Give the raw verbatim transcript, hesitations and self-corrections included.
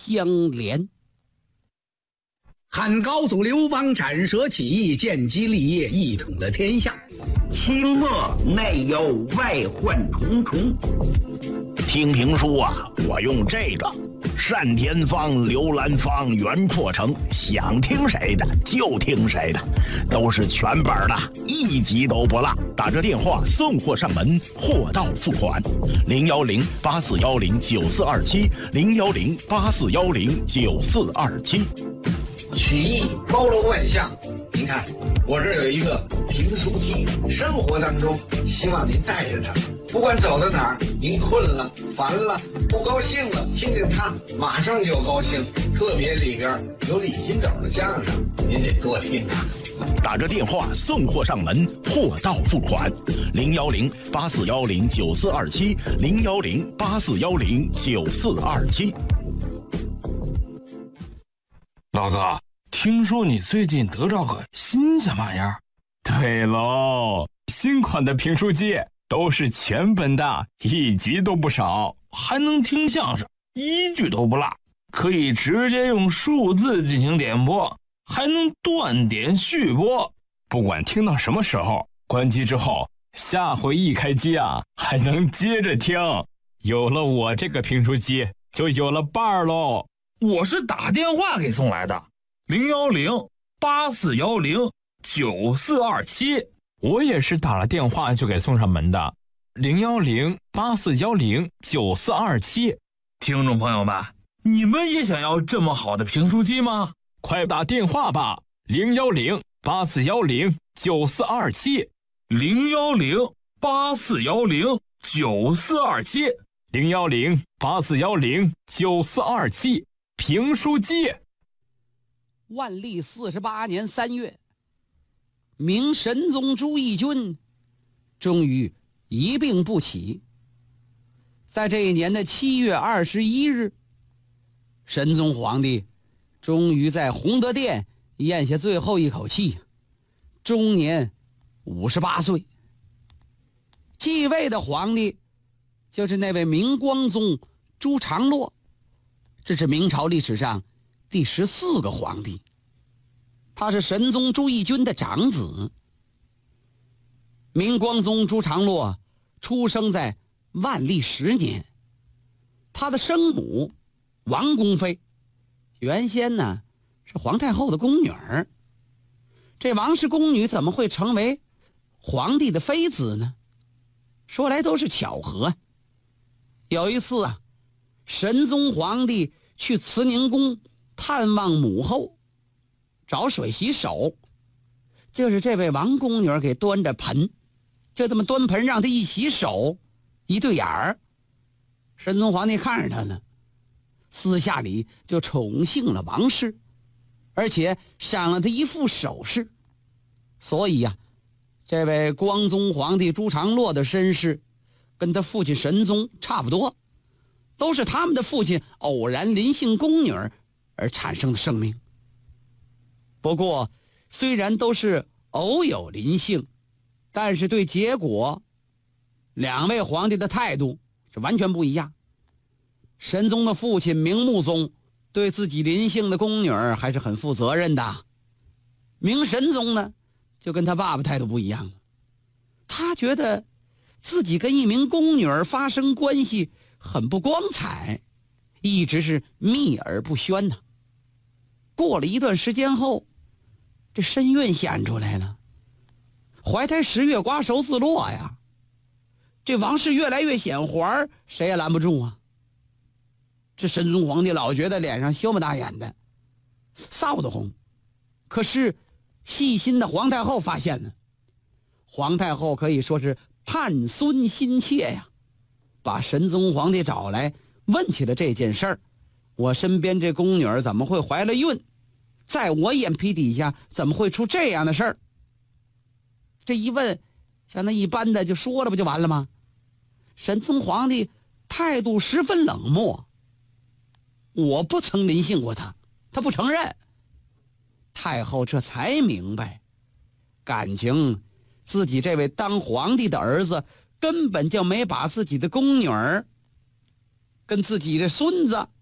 相连。 汉高祖刘邦斩蛇起义，建基立业，一统了天下。 清末内忧外患重重。 听评书啊，我用这个单田芳、刘兰芳、袁阔成，想听谁的就听谁的，都是全本的，一集都不落。打着电话送货上门，货到付款。零幺零八四幺零九四二七，零幺零八四幺零九四二七。 曲艺包罗万象，您看我这有一个评书机，生活当中希望您带着它，不管走到哪儿，您困了、烦了、不高兴了，听听它，马上就高兴。特别里边有李金斗的相声，您得多听啊。 打着电话送货上门，货到付款。零幺零八四幺零九四二七，零幺零八四幺零九四二七。 老哥，听说你最近得着个新鲜玩意儿？ 对喽，新款的评书机都是全本的，一集都不少， 还能听相声，一句都不落，可以直接用数字进行点播，还能断点续播。 不管听到什么时候，关机之后，下回一开机啊，还能接着听。有了我这个评书机，就有了伴儿喽。 我是打电话给送来的，零幺零八四幺零九四二七。 我也是打了电话就给送上门的，零幺零八四幺零九四二七。 听众朋友们，你们也想要这么好的评书机吗？ 快打电话吧，零幺零八四幺零九四二七， 零幺零八四幺零九四二七， 零幺零八四幺零九四二七。评书机。 万历四十八年三月，明神宗朱翊钧终于一病不起。在这一年的七月二十一日，神宗皇帝终于在洪德殿咽下最后一口气，终年五十八岁。继位的皇帝就是那位明光宗朱常洛，这是明朝历史上第十四个皇帝，他是神宗朱翊钧的长子。明光宗朱常洛出生在万历十年，他的生母王宫妃原先呢是皇太后的宫女儿。这王氏宫女怎么会成为皇帝的妃子呢？说来都是巧合。有一次啊，神宗皇帝去慈宁宫探望母后，找水洗手，就是这位王宫女给端着盆，就这么端盆让她一洗手，一对眼儿。神宗皇帝看着她呢，私下里就宠幸了王氏，而且赏了她一副首饰。所以呀、啊，这位光宗皇帝朱常洛的身世跟他父亲神宗差不多，都是他们的父亲偶然临幸宫女而产生的生命。不过虽然都是偶有临幸，但是对结果两位皇帝的态度是完全不一样。神宗的父亲明穆宗对自己临幸的宫女还是很负责任的，明神宗呢就跟他爸爸态度不一样了，他觉得自己跟一名宫女发生关系很不光彩，一直是秘而不宣呐。过了一段时间后，这身孕显出来了，怀胎十月瓜熟自落呀，这王氏越来越显环，谁也拦不住啊。这神宗皇帝老觉得脸上羞不大眼的，臊得慌。可是细心的皇太后发现了，皇太后可以说是盼孙心切呀，把神宗皇帝找来问起了这件事儿。我身边这宫女怎么会怀了孕？在我眼皮底下怎么会出这样的事儿？这一问，像那一般的就说了不就完了吗？神宗皇帝态度十分冷漠，我不曾临幸过他，他不承认。太后这才明白，感情自己这位当皇帝的儿子根本就没把自己的宫女儿跟自己的孙子